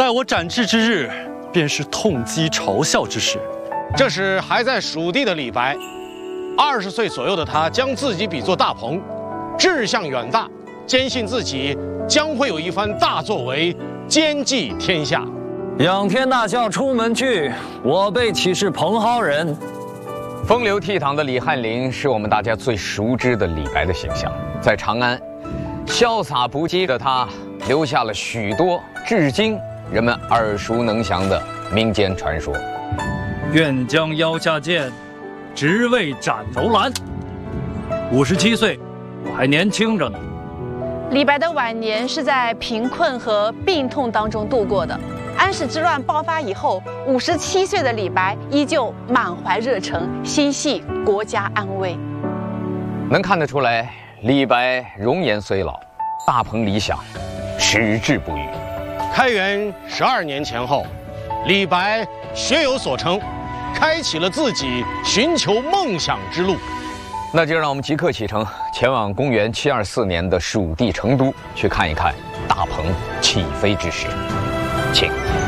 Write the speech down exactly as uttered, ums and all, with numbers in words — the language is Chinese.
待我斩至之日，便是痛击嘲笑之时。 这时还在蜀地的李白，二十岁左右的他，将自己比作大鹏，志向远大，坚信自己将会有一番大作为，兼济天下。 仰天大笑出门去，我辈岂是蓬蒿人？ 风流倜傥的李翰林是我们大家最熟知的李白的形象，在长安，潇洒不羁的他留下了许多至今人们耳熟能详的民间传说。 愿将腰下剑，直为斩楼兰。五十七岁，我还年轻着呢。 李白的晚年是在贫困和病痛当中度过的。安史之乱爆发以后，五十七岁的李白依旧满怀热诚，心系国家安危。 能看得出来，李白容颜虽老，大鹏理想矢志不渝。 开元十二年前后，李白学有所成，开启了自己寻求梦想之路。 那就让我们即刻启程，前往公元七二四年的蜀地成都，去看一看大鹏起飞之时。请。